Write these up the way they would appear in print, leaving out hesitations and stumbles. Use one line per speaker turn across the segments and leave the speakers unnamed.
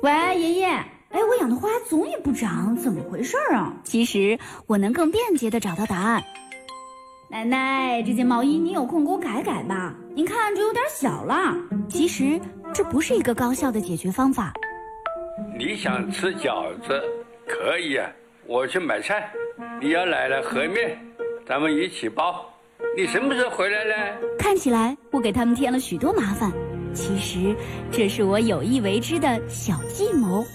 喂，爷爷，我养的花总也不长，怎么回事啊？
其实我能更便捷地找到答案。
奶奶，这件毛衣你有空给我改改吧，您看这有点小了。
其实这不是一个高效的解决方法。
你想吃饺子可以啊，我去买菜，你要来了和面，咱们一起包。你什么时候回来呢？
看起来我给他们添了许多麻烦，其实这是我有意为之的小计谋。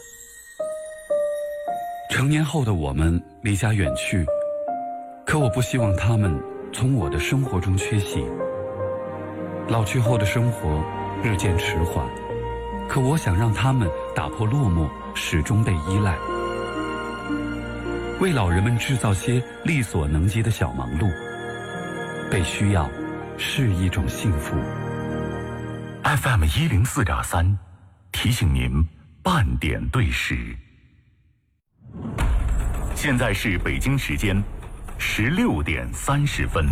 成年后的我们离家远去，可我不希望他们从我的生活中缺席。老去后的生活日渐迟缓，可我想让他们打破落寞，始终被依赖。为老人们制造些力所能及的小忙碌，被需要是一种幸福。
FM 104.3提醒您半点对时。现在是北京时间16点30分。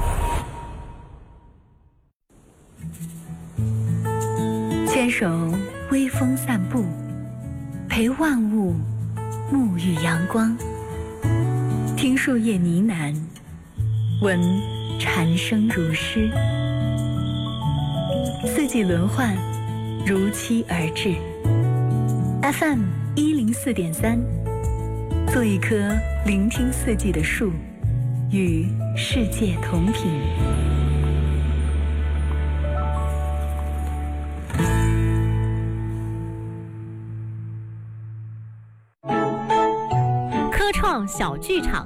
牵手微风散步，陪万物沐浴阳光，听树叶呢喃，闻蝉声如诗。四季轮换，如期而至。FM 104.3，做一棵聆听四季的树，与世界同频。
科创小剧场。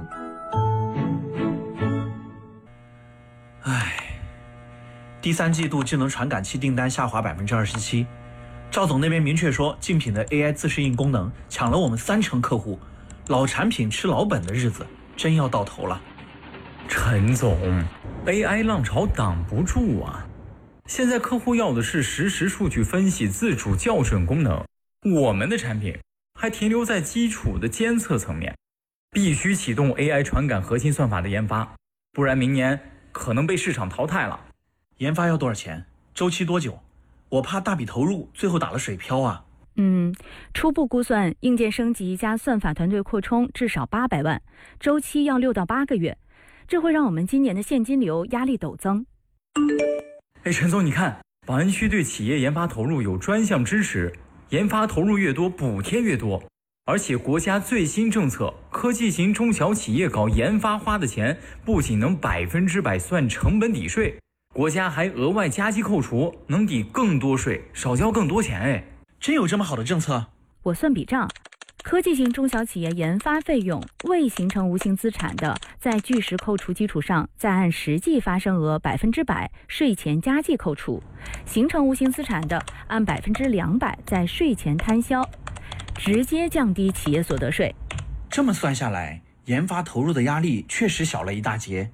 第三季度智能传感器订单下滑27%，赵总那边明确说，竞品的 AI 自适应功能抢了我们30%客户，老产品吃老本的日子真要到头了。
陈总 ，AI 浪潮挡不住啊！现在客户要的是实时数据分析、自主校准功能，我们的产品还停留在基础的监测层面，必须启动 AI 传感核心算法的研发，不然明年可能被市场淘汰了。
研发要多少钱？周期多久？我怕大笔投入，最后打了水漂啊。
初步估算，硬件升级加算法团队扩充至少800万，周期要6到8个月，这会让我们今年的现金流压力陡增。
陈总，你看，宝安区对企业研发投入有专项支持，研发投入越多，补贴越多，而且国家最新政策，科技型中小企业搞研发花的钱，不仅能100%算成本抵税。国家还额外加计扣除，能抵更多税，少交更多钱。
真有这么好的政策？
我算笔账，科技型中小企业研发费用未形成无形资产的，在据实扣除基础上，再按实际发生额100%税前加计扣除；形成无形资产的，按200%在税前摊销，直接降低企业所得税。
这么算下来，研发投入的压力确实小了一大截。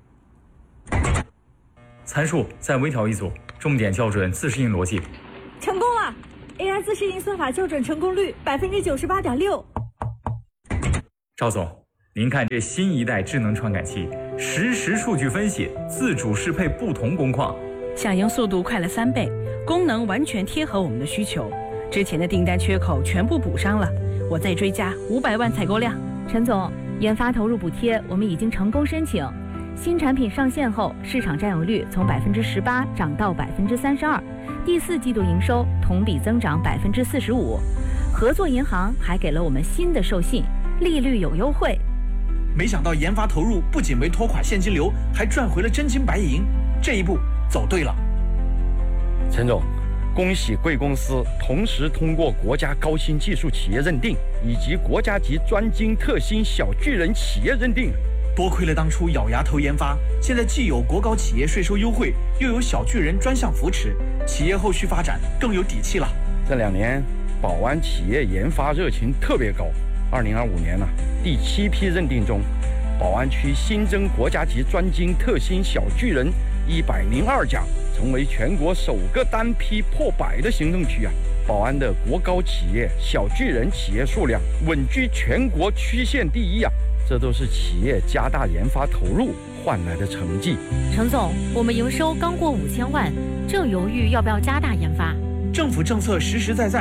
参数再微调一组，重点校准自适应逻辑。
成功了 ！AI 自适应算法校准成功率98.6%。
赵总，您看这新一代智能传感器，实时数据分析，自主适配不同工况，
响应速度快了3倍，功能完全贴合我们的需求。之前的订单缺口全部补上了，我再追加500万采购量。
陈总，研发投入补贴我们已经成功申请。新产品上线后，市场占有率从18%涨到32%，第4季度营收同比增长45%。合作银行还给了我们新的授信，利率有优惠。
没想到研发投入不仅没拖垮现金流，还赚回了真金白银，这一步走对了。
陈总，恭喜贵公司同时通过国家高新技术企业认定以及国家级专精特新小巨人企业认定。
多亏了当初咬牙投研发，现在既有国高企业税收优惠，又有小巨人专项扶持，企业后续发展更有底气了。
这2年，宝安企业研发热情特别高。2025年第7批认定中，宝安区新增国家级专精特新小巨人102家，成为全国首个单批破100的行政区。宝安的国高企业、小巨人企业数量稳居全国区县第1。这都是企业加大研发投入换来的成绩。
陈总，我们营收刚过5000万，正犹豫要不要加大研发。
政府政策实实在在，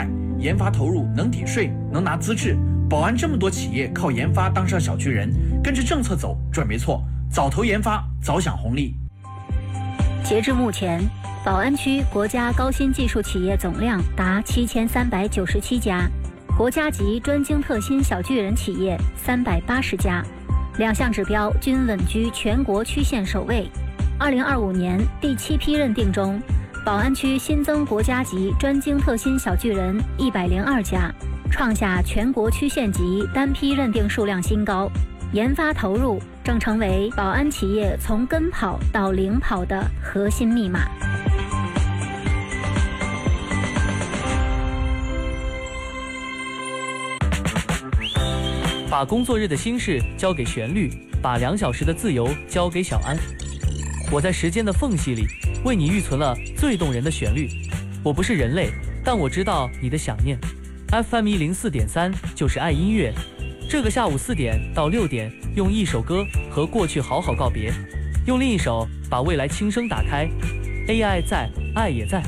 研发投入能抵税，能拿资质。宝安这么多企业靠研发当上小巨人，跟着政策走准没错，早投研发，早享红利。
截至目前，宝安区国家高新技术企业总量达7397家，国家级专精特新小巨人企业380家，2项指标均稳居全国区县首位。2025年第7批认定中，宝安区新增国家级专精特新小巨人102家，创下全国区县级单批认定数量新高。研发投入正成为宝安企业从跟跑到领跑的核心密码。
把工作日的心事交给旋律，把2小时的自由交给小安。我在时间的缝隙里为你预存了最动人的旋律。我不是人类，但我知道你的想念。FM 104.3就是爱音乐。这个下午4点到6点，用一首歌和过去好好告别，用另一首把未来轻声打开。AI 在，爱也在。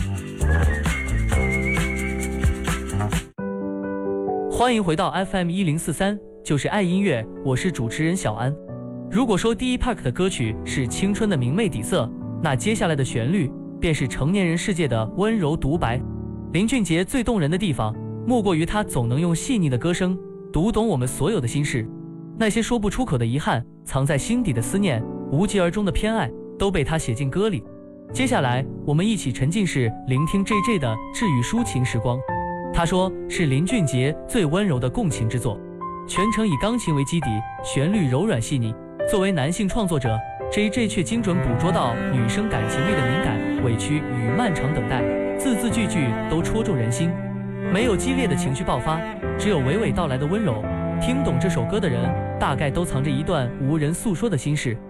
欢迎回到 FM 1043，就是爱音乐，我是主持人小安。如果说第一 part 的歌曲是青春的明媚底色，那接下来的旋律便是成年人世界的温柔独白。林俊杰最动人的地方，莫过于他总能用细腻的歌声读懂我们所有的心事，那些说不出口的遗憾，藏在心底的思念，无疾而终的偏爱，都被他写进歌里。接下来我们一起沉浸式聆听 JJ 的治愈抒情时光。他说是林俊杰最温柔的共情之作，全程以钢琴为基底，旋律柔软细腻。作为男性创作者， JJ 却精准捕捉到女生感情里的敏感、委屈与漫长等待，字字句句都戳中人心。没有激烈的情绪爆发，只有娓娓道来的温柔。听懂这首歌的人，大概都藏着一段无人诉说的心事。